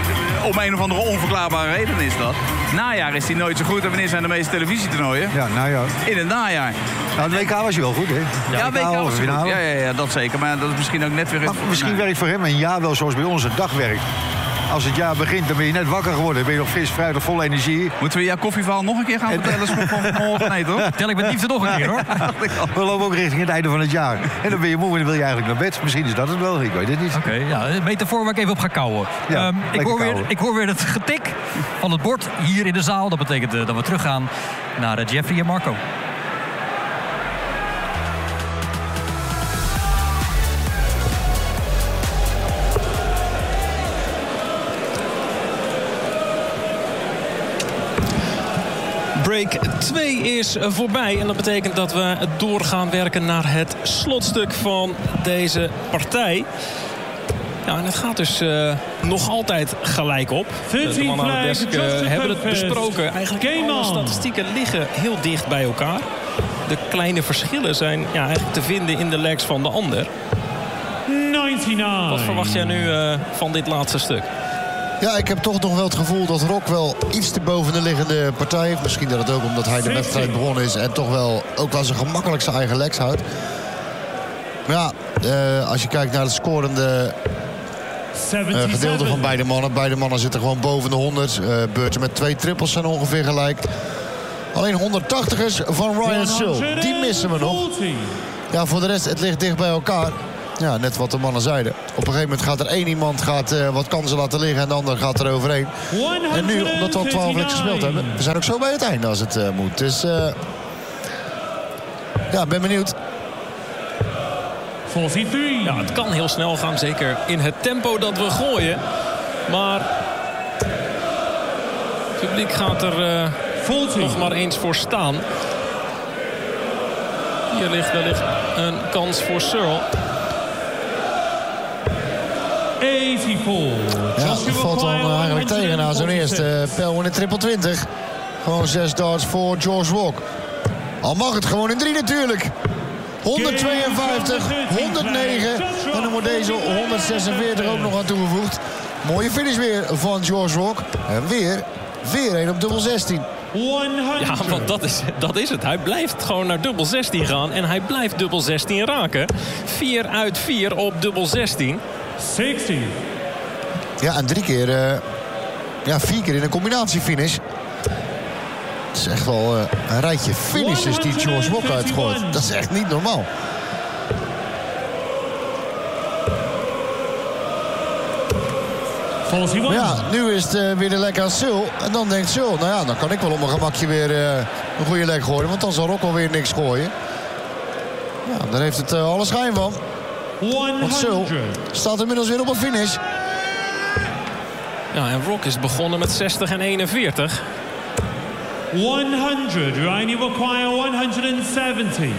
om een of andere onverklaarbare reden is dat. Najaar is hij nooit zo goed. En wanneer zijn de meeste televisietoernooien? Ja, najaar. In het najaar. Nou, de WK was hij wel goed, hè? Ja, WK was hij goed. Ja, dat zeker. Maar dat is misschien ook net weer... Maar misschien werkt voor hem een jaar wel zoals bij ons een dag werkt. Als het jaar begint, dan ben je net wakker geworden. Dan ben je nog fris, fruitig, vol energie. Moeten we jouw koffieverhaal nog een keer gaan vertellen? Van morgen? Nee, toch? Tel ik met liefde nog een keer, hoor. We lopen ook richting het einde van het jaar. En dan ben je moe en dan wil je eigenlijk naar bed. Misschien is dat het wel, ik weet het niet. Oké, ja, een metafoor waar ik even op ga kauwen. Ja, ik hoor weer het getik van het bord hier in de zaal. Dat betekent dat we teruggaan naar Jeffrey en Marco. Break 2 is voorbij en dat betekent dat we door gaan werken naar het slotstuk van deze partij. Ja, en het gaat dus nog altijd gelijk op. De mannen aan de desk hebben het besproken. Eigenlijk alle statistieken liggen heel dicht bij elkaar. De kleine verschillen zijn eigenlijk te vinden in de legs van de ander. 99. Wat verwacht jij nu van dit laatste stuk? Ja, ik heb toch nog wel het gevoel dat Rock wel iets te boven de liggende partij heeft. Misschien dat het ook omdat hij de wedstrijd begonnen is en toch wel ook wel zijn gemakkelijk zijn eigen legs houdt. Maar ja, als je kijkt naar het scorende gedeelte van beide mannen. Beide mannen zitten gewoon boven de 100. Beurten met 2 trippels zijn ongeveer gelijk. Alleen 180ers van Ryan Searle. Die missen we nog. Ja, voor de rest, het ligt dicht bij elkaar. Ja, net wat de mannen zeiden. Op een gegeven moment gaat er één iemand wat kansen laten liggen en de ander gaat er overheen. En nu, omdat we al 12 legs gespeeld hebben, we zijn ook zo bij het einde als het moet. Dus ja, ben benieuwd. 43. Ja, het kan heel snel gaan, zeker in het tempo dat we gooien. Maar het publiek gaat er nog maar eens voor staan. Hier ligt wellicht een kans voor Searle. 84. Ja, dat valt dan eigenlijk tegen na zo'n eerste pijl in de triple 20. Gewoon 6 darts voor George Rock. Al mag het gewoon in 3 natuurlijk. 152, 109 en dan wordt deze 146 ook nog aan toegevoegd. Mooie finish weer van George Rock. En weer een op dubbel 16. 100. Ja, want dat is het. Hij blijft gewoon naar dubbel 16 gaan en hij blijft dubbel 16 raken. 4 uit 4 op dubbel 16. 60. Ja, en 4 keer in een combinatiefinish. Het is echt wel een rijtje finishes die George Rock uitgooit. Dat is echt niet normaal. Maar ja, nu is het weer de lek aan Sul. En dan denkt Sul, nou ja, dan kan ik wel op mijn gemakje weer een goede lek gooien. Want dan zal Rock alweer niks gooien. Ja, daar heeft het alle schijn van. Want Sul staat inmiddels weer op een finish. Ja, en Rock is begonnen met 60 en 41. 100. Ryan, you require 170.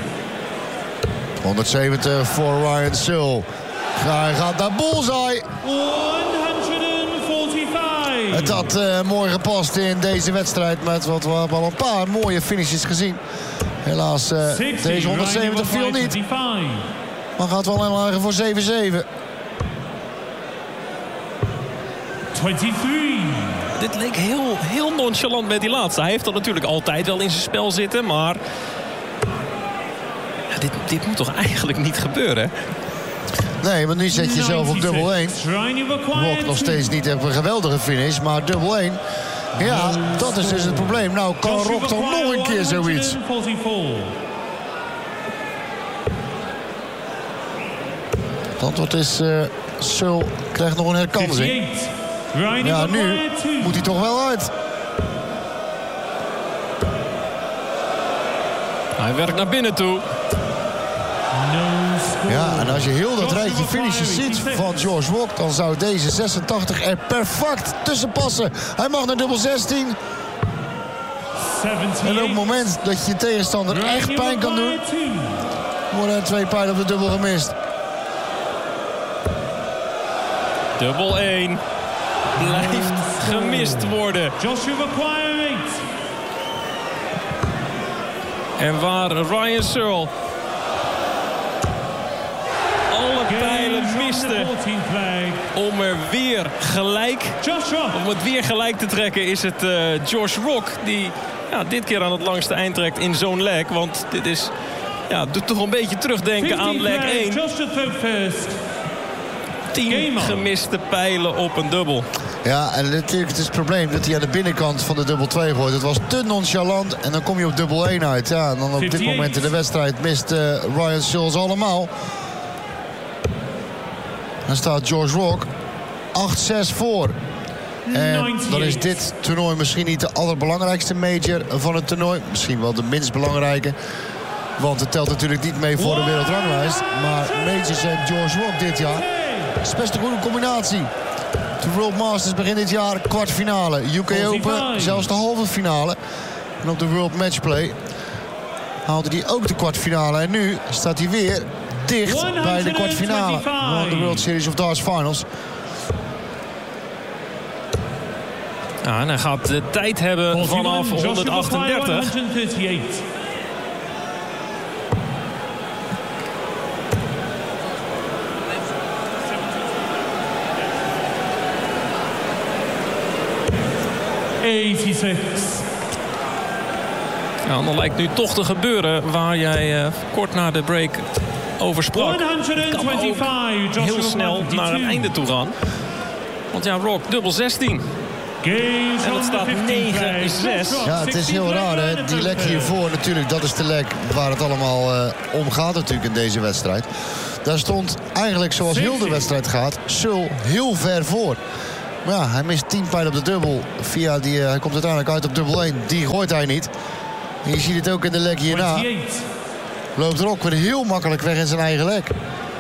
170 voor Ryan Sul. Hij gaat naar bullseye. 145. Het had mooi gepast in deze wedstrijd. Met wat we hebben al een paar mooie finishes gezien. Helaas, deze 170 viel niet. Maar gaat wel inlagen voor 7-7. 23. Dit leek heel nonchalant met die laatste. Hij heeft dat natuurlijk altijd wel in zijn spel zitten, maar ja, dit moet toch eigenlijk niet gebeuren? Nee, want nu zet je zelf op dubbel 1. Rock nog steeds niet op een geweldige finish, maar dubbel 1. Ja, dat is dus het probleem. Nou, kan Rock toch nog een keer zoiets? Het antwoord is, Sul krijgt nog een herkansing. Ja, nu moet hij toch wel uit. Hij werkt naar binnen toe. Ja, en als je heel dat rijtje finishes ziet van George Rock, dan zou deze 86 er perfect tussen passen. Hij mag naar dubbel 16. En op het moment dat je tegenstander echt pijn kan doen, worden er 2 pijlen op de dubbel gemist. Dubbel 1. Blijft gemist worden. En waar Ryan Searle alle pijlen miste om er weer gelijk, om het weer gelijk te trekken, is het George Rock die dit keer aan het langste eind trekt in zo'n leg. Want dit is, doet toch een beetje terugdenken aan leg 1. 10 gemiste pijlen op een dubbel. Ja, en natuurlijk het is het probleem dat hij aan de binnenkant van de dubbel 2 gooit. Het was te nonchalant en dan kom je op dubbel 1 uit. Ja, en dan op dit moment in de wedstrijd mist Ryan Searle allemaal. Dan staat George Rock 8-6 voor. En dan is dit toernooi misschien niet de allerbelangrijkste major van het toernooi. Misschien wel de minst belangrijke. Want het telt natuurlijk niet mee voor de wereldranglijst. Maar majors en George Rock dit jaar is best een goede combinatie. De World Masters begin dit jaar kwartfinale. UK Open zelfs de halve finale. En op de World Matchplay haalde hij ook de kwartfinale. En nu staat hij weer dicht bij de kwartfinale van de World Series of Darts Finals. Ja, en hij gaat de tijd hebben vanaf 138. Ja, dan lijkt nu toch te gebeuren waar jij kort na de break over sprak. Kan ook heel snel naar een einde toe gaan. Want ja, Rock, dubbel 16. En dat staat 9-6. Ja, het is heel raar, hè. Die lek hiervoor natuurlijk, dat is de lek waar het allemaal om gaat natuurlijk in deze wedstrijd. Daar stond eigenlijk zoals heel de wedstrijd gaat, Sul heel ver voor. Maar ja, hij mist 10 pijlen op de dubbel. Hij komt uiteindelijk uit op dubbel 1. Die gooit hij niet. En je ziet het ook in de lek hierna. Loopt Rock weer heel makkelijk weg in zijn eigen lek.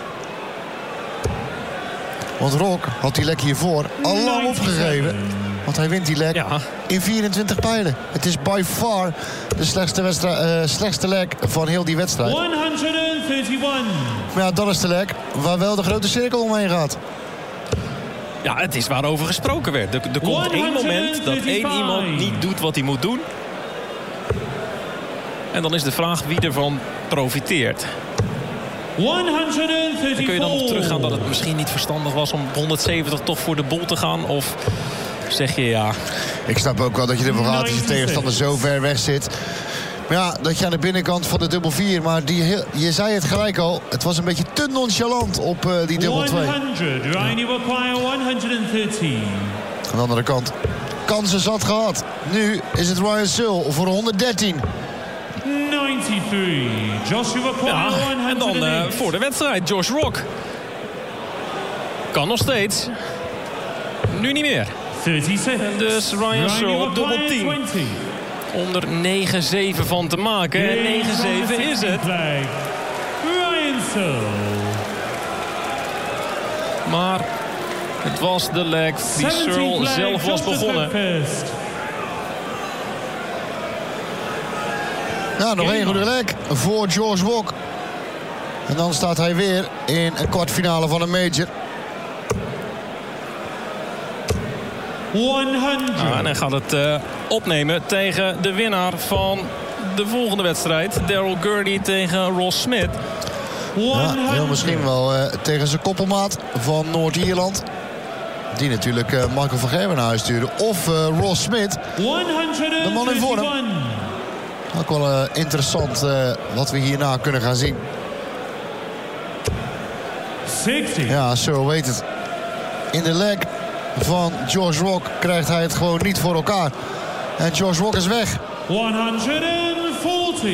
Want Rock had die lek hiervoor al lang opgegeven. Want hij wint die lek in 24 pijlen. Het is by far de slechtste lek van heel die wedstrijd. 131. Maar ja, dat is de lek waar wel de grote cirkel omheen gaat. Ja, het is waarover gesproken werd. Er komt één moment dat één iemand niet doet wat hij moet doen. En dan is de vraag wie ervan profiteert. 134. En kun je dan nog teruggaan dat het misschien niet verstandig was om 170 toch voor de bol te gaan? Of zeg je ja? Ik snap ook wel dat je ervoor gaat als je tegenstander zo ver weg zit. Maar ja, dat je aan de binnenkant van de dubbel 4. Maar je zei het gelijk al. Het was een beetje te nonchalant op die dubbel 2. 100. Ryan, you require 130. Aan de andere kant. Kansen zat gehad. Nu is het Ryan Searle voor 113. 93. Joshua Quire, Ja, en dan 108. voor de wedstrijd, Josh Rock. Kan nog steeds. Nu niet meer. 36. En dus Ryan Searle op dubbel 10. 20. Om er 9-7 van te maken. En 9-7 is het. Ryan Searle. Maar het was de leg die Searle zelf was begonnen. Ja, nog één goede leg voor George Rock. En dan staat hij weer in een kwartfinale van een major. 100. En hij gaat het opnemen tegen de winnaar van de volgende wedstrijd. Daryl Gurney tegen Ross Smith. Ja, heel misschien wel tegen zijn koppelmaat van Noord-Ierland. Die natuurlijk Michael van Gerwen naar huis stuurde. Of Ross Smith. De man in vorm. Ook wel interessant wat we hierna kunnen gaan zien. 60. Ja, zo weet het. In de leg van George Rock krijgt hij het gewoon niet voor elkaar. En George Rock is weg. 140.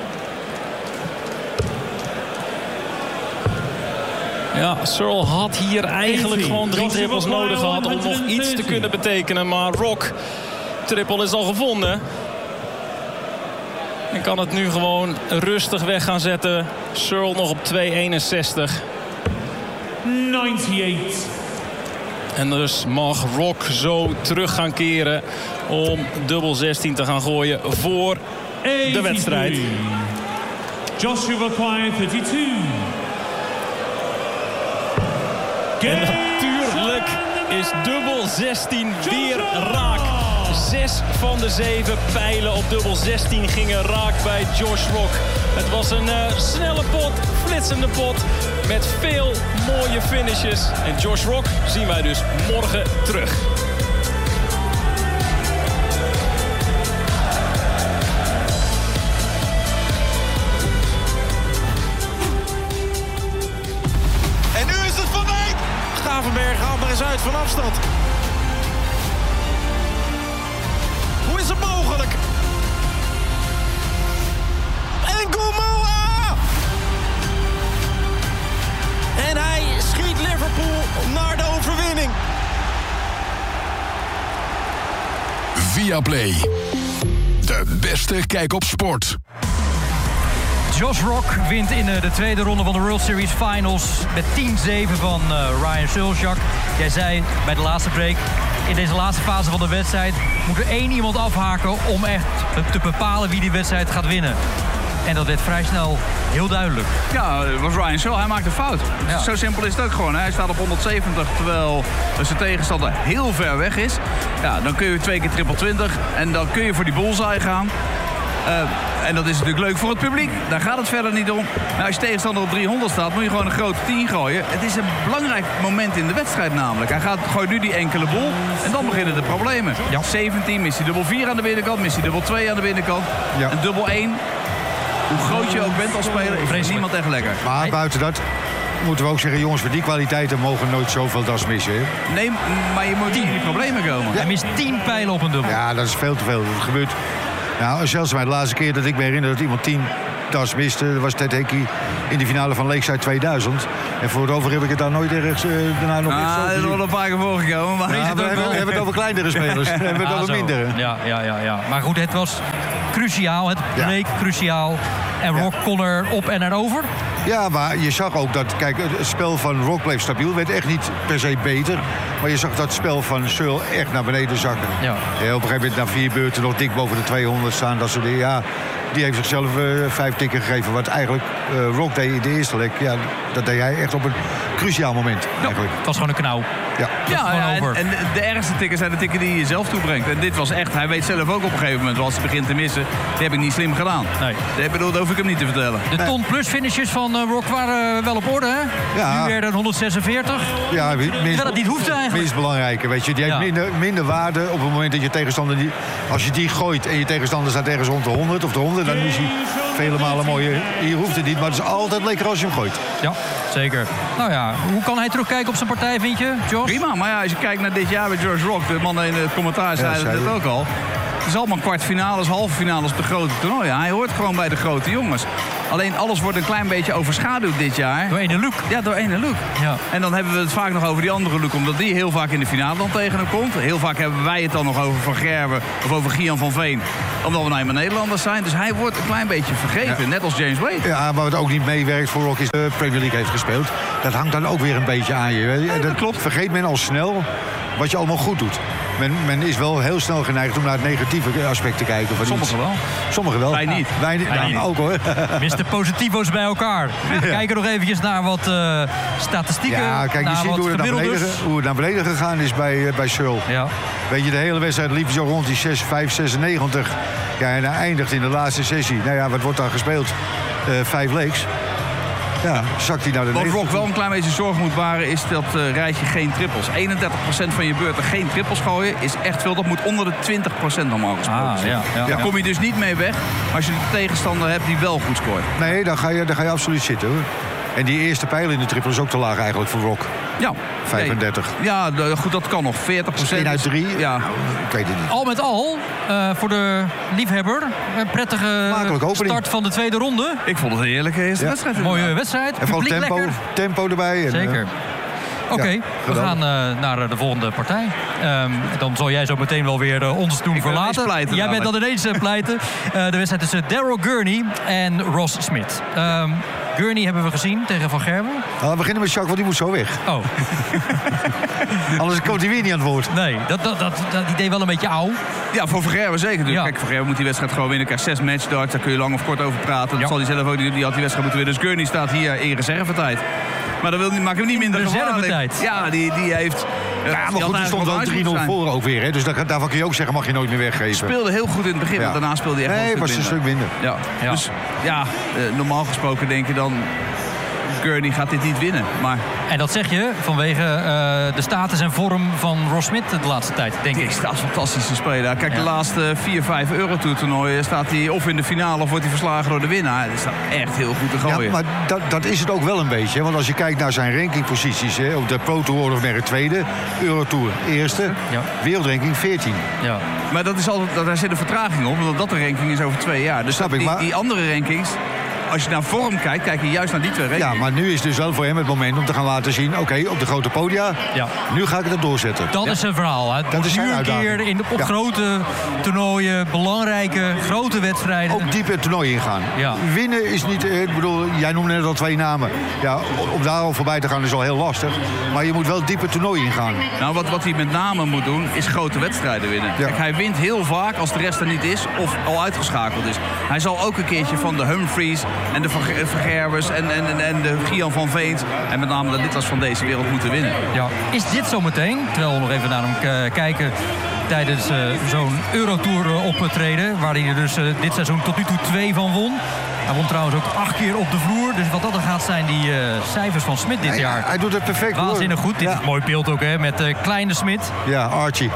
Ja, Searle had hier eigenlijk gewoon 3 trippels nodig gehad om nog iets te 130. kunnen betekenen. Maar Rock, triple is al gevonden. En kan het nu gewoon rustig weg gaan zetten. Searle nog op 2,61. 98. En dus mag Rock zo terug gaan keren om dubbel 16 te gaan gooien voor de wedstrijd. 83. Joshua Quire, 32. En natuurlijk is dubbel 16 weer raak. 6 van de 7 pijlen op dubbel 16 gingen raak bij Josh Rock. Het was een snelle pot, flitsende pot met veel mooie finishes. En Josh Rock zien wij dus morgen terug. En nu is het Van Dijk. Gravenberg haalt maar eens uit van afstand. Hoe is het mogelijk? En Gomoa! En hij schiet Liverpool naar de overwinning. Viaplay. De beste kijk op sport. Josh Rock wint in de tweede ronde van de World Series Finals met 10-7 van Ryan Searle. Jacques, jij zei bij de laatste break, in deze laatste fase van de wedstrijd moet er 1 iemand afhaken om echt te bepalen wie die wedstrijd gaat winnen. En dat werd vrij snel heel duidelijk. Ja, het was Ryan Searle. Hij maakt een fout. Ja. Zo simpel is het ook gewoon. Hij staat op 170, terwijl zijn tegenstander heel ver weg is. Ja, dan kun je 2 keer triple 20 en dan kun je voor die bullseye gaan. En dat is natuurlijk leuk voor het publiek. Daar gaat het verder niet om. Nou, als je tegenstander op 300 staat, moet je gewoon een grote 10 gooien. Het is een belangrijk moment in de wedstrijd namelijk. Hij gooit nu die enkele bol en dan beginnen de problemen. Ja. 17, missie dubbel 4 aan de binnenkant, missie dubbel 2 aan de binnenkant. Ja. En dubbel 1. Hoe groot je ook bent als speler, is niemand echt lekker. Maar buiten dat moeten we ook zeggen, jongens, voor die kwaliteiten mogen nooit zoveel das missen. Hè? Nee, maar je moet niet in die problemen komen. Hij mist 10 pijlen op een dubbel. Ja, dat is veel te veel. Dat gebeurt. Nou, zelfs bij de laatste keer dat ik me herinner dat iemand 10 das miste, dat was Ted Hickey in de finale van Lakeside 2000. En voor het over heb ik het daar nooit ergens daarna nog echt zo Dat is gezien. wel een paar keer voorgekomen. Maar Ja, we hebben het over kleinere spelers. We hebben het over zo. mindere. Ja. Maar goed, het was cruciaal. Het Ja. bleek cruciaal. En Rock kon er op en erover. Ja, maar je zag ook dat, kijk, het spel van Rock bleef stabiel. Werd echt niet per se beter. Maar je zag dat het spel van Searle echt naar beneden zakken. Ja. Op een gegeven moment na 4 beurten nog dik boven de 200 staan. Dat soort dingen. Ja, die heeft zichzelf 5 tikken gegeven. Wat eigenlijk Rock deed in de eerste leg. Ja, dat deed hij echt op een cruciaal moment. Eigenlijk. Het was gewoon een knauw. Ja. Ja, over. en de ergste tikken zijn de tikken die je zelf toebrengt. En dit was echt, hij weet zelf ook op een gegeven moment, als hij begint te missen, die heb ik niet slim gedaan. Nee. Dat hoef ik hem niet te vertellen. De ton plus finishes van Rock waren wel op orde, hè? Ja. Nu werden 146. Ja, Terwijl het niet hoefde eigenlijk. Minst belangrijke, weet je. Die heeft minder waarde op het moment dat je tegenstander... Als je die gooit en je tegenstander staat ergens rond de 100 of de 100... dan is hij vele malen mooier. Hier hoeft het niet, maar het is altijd lekker als je hem gooit. Ja, zeker. Nou ja, hoe kan hij terugkijken op zijn partij, vind je, Josh? Prima, maar ja, als je kijkt naar dit jaar bij George Rock, de man in het commentaar zei het net ook al. is allemaal kwartfinales, halve finales op de grote toernooien. Hij hoort gewoon bij de grote jongens. Alleen alles wordt een klein beetje overschaduwd dit jaar. Door ene Luc. Ja, door ene Luc. Ja. En dan hebben we het vaak nog over die andere Luc, omdat die heel vaak in de finale dan tegen hem komt. Heel vaak hebben wij het dan nog over Van Gerwen of over Gian van Veen, omdat we nou eenmaal Nederlanders zijn. Dus hij wordt een klein beetje vergeten, net als James Wade. Ja, maar wat ook niet meewerkt voor Rock is de Premier League heeft gespeeld. Dat hangt dan ook weer een beetje aan je. Dat klopt. Vergeet men al snel wat je allemaal goed doet. Men is wel heel snel geneigd om naar het negatieve aspect te kijken. Sommigen wel. Sommigen wel. Wij niet. Wij niet. ook hoor. Mr. Positivo's bij elkaar. We kijken nog eventjes naar wat statistieken. Ja, kijk, je ziet hoe het naar beneden gegaan is bij Searle. Ja. Weet je, de hele wedstrijd liep zo rond die 96. Ja, en hij eindigt in de laatste sessie. Nou ja, wat wordt daar gespeeld? 5 legs. Ja, zakt hij naar de Wat 90. Rock wel een klein beetje zorg moet baren is dat rijtje geen trippels. 31% van je beurten geen trippels gooien is echt veel. Dat moet onder de 20% normaal gesproken zijn. Daar kom je dus niet mee weg als je een tegenstander hebt die wel goed scoort. Nee, dan ga je absoluut zitten hoor. En die eerste pijl in de triple is ook te laag eigenlijk voor Rock. Ja. 35. Nee. Ja, goed, dat kan nog. 40%. 1 uit 3? Ja. Ik weet het niet. Al met al, voor de liefhebber, een prettige start van de tweede ronde. Ik vond het een heerlijke eerste wedstrijd. Mooie wedstrijd. En vooral tempo erbij. En, zeker. Oké, we gaan naar de volgende partij. Dan zal jij zo meteen wel weer ons doen verlaten. Pleiten, jij bent dan ineens pleiten. De wedstrijd tussen Daryl Gurney en Ross Smith. Gurney hebben we gezien tegen Van Gerwen. We beginnen met Jacques, want die moet zo weg. Oh. Anders komt hij weer niet aan het woord. Nee, dat idee wel een beetje oud. Ja, voor Van Gerwen zeker. Dus. Ja. Kijk, Van Gerwen moet die wedstrijd gewoon winnen. Kijk, 6 matchdarts, daar kun je lang of kort over praten. Dat zal hij zelf ook, die had die wedstrijd moeten winnen. Dus Gurney staat hier in reservetijd. Maar dat maakt hem niet minder reservetijd. Ja, die heeft... Ja, maar goed, die stond wel 3-0 voor ook weer. Hè? Dus daarvan kun je ook zeggen, mag je nooit meer weggeven. Speelde heel goed in het begin, want daarna speelde hij echt nee, was een stuk minder. Ja. Dus ja, normaal gesproken denk je dan... Gurney gaat dit niet winnen. Maar... En dat zeg je vanwege de status en vorm van Ross Smith de laatste tijd, denk ik. Die staat fantastisch te spelen. Kijk, de laatste 4-5 Eurotour-toernooien staat hij of in de finale of wordt hij verslagen door de winnaar. Dat staat echt heel goed te gooien. Ja, maar dat is het ook wel een beetje. Want als je kijkt naar zijn rankingposities, hè, op de Pro Tour Order of Merit tweede, Eurotour eerste, wereldranking 14. Ja. Maar dat is altijd, daar zit een vertraging op, omdat dat de ranking is over 2 jaar. Dus snap ik, maar... die andere rankings... Als je naar vorm kijkt, kijk je juist naar die 2 rankings. Ja, maar nu is dus wel voor hem het moment om te gaan laten zien... oké, op de grote podia, nu ga ik het doorzetten. Dat is zijn verhaal. Hè? Dat is zijn uitdaging. Op grote toernooien, belangrijke, grote wedstrijden. Ook diep het toernooi ingaan. Ja. Winnen is niet... Ik bedoel, jij noemde net al 2 namen. Ja, om daar al voorbij te gaan is al heel lastig. Maar je moet wel diep het toernooi ingaan. Nou, wat hij met name moet doen, is grote wedstrijden winnen. Ja. Kijk, hij wint heel vaak als de rest er niet is of al uitgeschakeld is. Hij zal ook een keertje van de Humphries... en de Van Gerwens en de Gian van Veens... en met name de Litlas van deze wereld moeten winnen. Ja. Is dit zo meteen, terwijl we nog even naar hem kijken... tijdens zo'n Eurotour optreden... waar hij er dus dit seizoen tot nu toe 2 van won... Hij won trouwens ook 8 keer op de vloer. Dus wat dat dan gaat zijn die cijfers van Smit dit jaar. Hij doet het perfect. Waanzinnig goed. Dit is een mooi beeld ook, hè, met kleine Smit. Ja, Archie.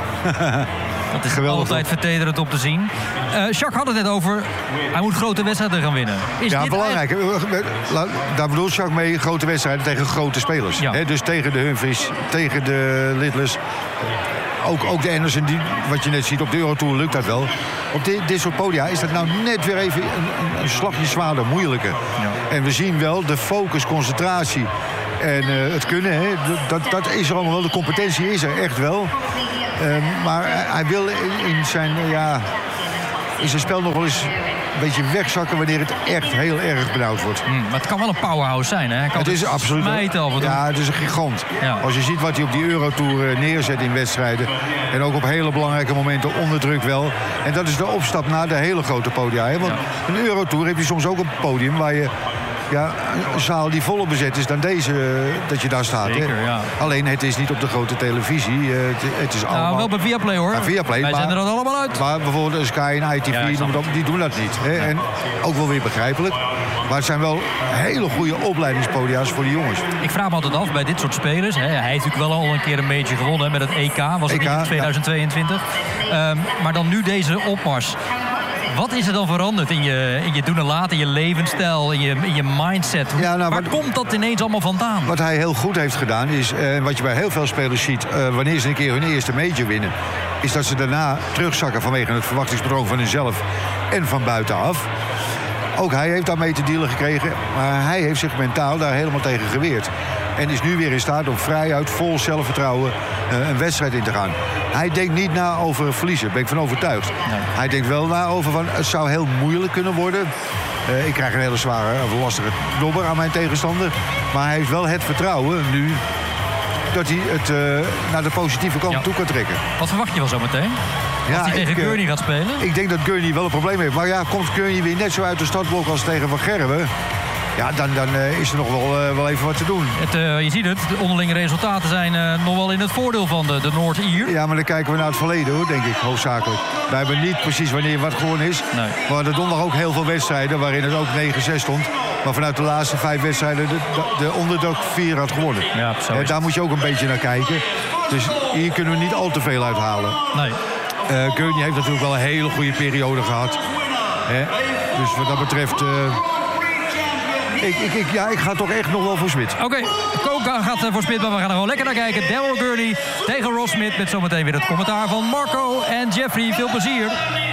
Dat is geweldig, altijd vertederend om te zien. Jacques had het net over, hij moet grote wedstrijden gaan winnen. Is dit belangrijk. Daar bedoelt Jacques mee grote wedstrijden tegen grote spelers. Ja. He, dus tegen de Humphries, tegen de Litlas. Ook de Anderson, wat je net ziet op de Eurotour, lukt dat wel. Op dit soort podia is dat nou net weer even een slagje zwaarder, moeilijker. Ja. En we zien wel de focus, concentratie en het kunnen. Hè, dat is er allemaal wel. De competentie is er echt wel. Maar hij wil in zijn spel nog wel eens een beetje wegzakken wanneer het echt heel erg benauwd wordt. Maar het kan wel een powerhouse zijn, hè? Hij kan het is absoluut. Ja, het is een gigant. Ja. Als je ziet wat hij op die Eurotour neerzet in wedstrijden. En ook op hele belangrijke momenten onder druk wel. En dat is de opstap naar de hele grote podia. Hè? Want een Eurotour heb je soms ook een podium waar je... Ja, een zaal die voller bezet is dan deze, dat je daar staat. Zeker, hè? Ja. Alleen, het is niet op de grote televisie. Het is allemaal... Nou, wel bij Viaplay, hoor. Ja, Viaplay, wij zijn er dan allemaal uit. Maar bijvoorbeeld Sky en ITV, die doen dat niet. Hè? En ook wel weer begrijpelijk. Maar het zijn wel hele goede opleidingspodia's voor de jongens. Ik vraag me altijd af bij dit soort spelers. Hè, hij heeft natuurlijk wel al een keer een beetje gewonnen met het EK. Was het niet in 2022. Maar dan nu deze opmars. Wat is er dan veranderd in je doen en laten, in je levensstijl, in je mindset? Waar komt dat ineens allemaal vandaan? Wat hij heel goed heeft gedaan is, wat je bij heel veel spelers ziet, wanneer ze een keer hun eerste major winnen, is dat ze daarna terugzakken vanwege het verwachtingspatroon van hunzelf en van buitenaf. Ook hij heeft daarmee te dealen gekregen, maar hij heeft zich mentaal daar helemaal tegen geweerd. En is nu weer in staat om vrijuit, vol zelfvertrouwen, een wedstrijd in te gaan. Hij denkt niet na over verliezen, daar ben ik van overtuigd. Nee. Hij denkt wel na over van, het zou heel moeilijk kunnen worden. Ik krijg een hele zware of lastige dobber aan mijn tegenstander. Maar hij heeft wel het vertrouwen nu dat hij het naar de positieve kant toe kan trekken. Wat verwacht je wel zo meteen? Als hij tegen Gurney gaat spelen? Ik denk dat Gurney wel een probleem heeft. Maar ja, komt Gurney weer net zo uit de startblok als tegen Van Gerwen, ja, dan is er nog wel even wat te doen. Je ziet het, de onderlinge resultaten zijn nog wel in het voordeel van de Noord-Ier. Ja, maar dan kijken we naar het verleden, hoor, denk ik, hoofdzakelijk. Wij hebben niet precies wanneer wat gewonnen is. Nee. We hadden donderdag ook heel veel wedstrijden waarin het ook 9-6 stond. Maar vanuit de laatste 5 wedstrijden de underdog 4 had gewonnen. Ja, daar moet je ook een beetje naar kijken. Dus hier kunnen we niet al te veel uithalen. Nee. Gurney heeft natuurlijk wel een hele goede periode gehad. Dus wat dat betreft... Ik ga toch echt nog wel voor Smit. Oké, Koka gaat voor Smit, maar we gaan er gewoon lekker naar kijken. Daryl Gurney tegen Ross Smit met zometeen weer het commentaar van Marco en Jeffrey. Veel plezier.